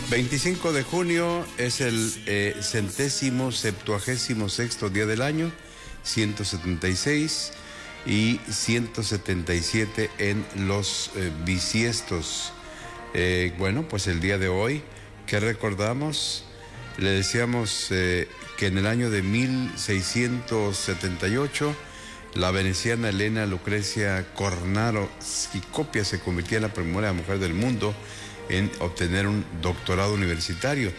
25 de junio es el 176º día del año, 176 y 177 en los bisiestos. Bueno, pues el día de hoy, ¿qué recordamos? Le decíamos que en el año de 1678, la veneciana Elena Lucrecia Cornaro Scicopia se convirtió en la primera mujer del mundo en obtener un doctorado universitario,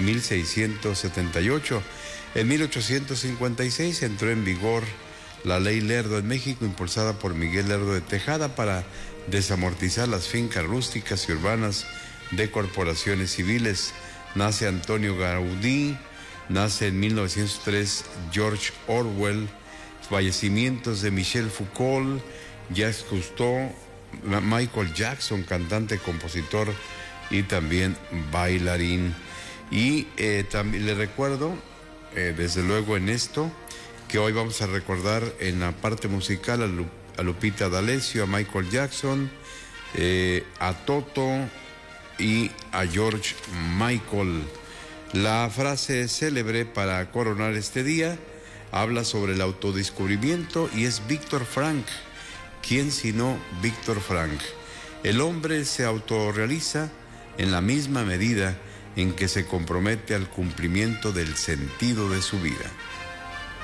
1678. En 1856 entró en vigor la Ley Lerdo en México, impulsada por Miguel Lerdo de Tejada para desamortizar las fincas rústicas y urbanas de corporaciones civiles. Nace Antonio Gaudí, nace en 1903 George Orwell, fallecimientos de Michel Foucault, Jacques Cousteau, Michael Jackson, cantante, compositor y también bailarín. Y también le recuerdo, desde luego en esto, que hoy vamos a recordar en la parte musical a Lupita D'Alessio, a Michael Jackson, a Toto y a George Michael. La frase célebre para coronar este día habla sobre el autodescubrimiento y es Víctor Frank. ¿Quién sino Víctor Frank? El hombre se autorrealiza en la misma medida en que se compromete al cumplimiento del sentido de su vida.